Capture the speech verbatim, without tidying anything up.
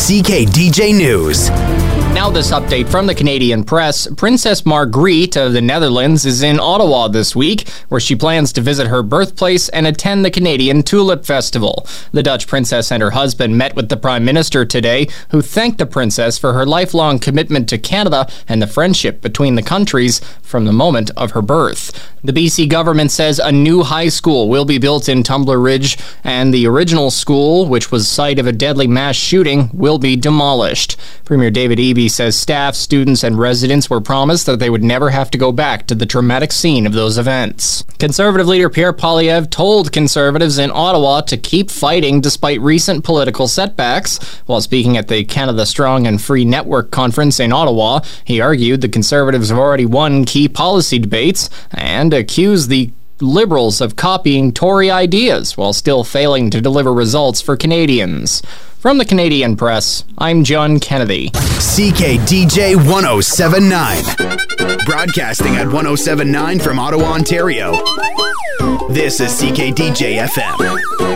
C K D J News. Now this update from the Canadian press. Princess Margriet of the Netherlands is in Ottawa this week, where she plans to visit her birthplace and attend the Canadian Tulip Festival. The Dutch princess and her husband met with the Prime Minister today, who thanked the princess for her lifelong commitment to Canada and the friendship between the countries from the moment of her birth. The B C government says a new high school will be built in Tumbler Ridge, and the original school, which was site of a deadly mass shooting, will be demolished. Premier David Eby says staff, students, and residents were promised that they would never have to go back to the traumatic scene of those events. Conservative leader Pierre Poilievre told Conservatives in Ottawa to keep fighting despite recent political setbacks. While speaking at the Canada Strong and Free Network conference in Ottawa, he argued the Conservatives have already won key policy debates and accused the Liberals of copying Tory ideas while still failing to deliver results for Canadians. From the Canadian press, I'm John Kennedy. C K D J one oh seven point nine. Broadcasting at one oh seven point nine from Ottawa, Ontario. This is C K D J F M.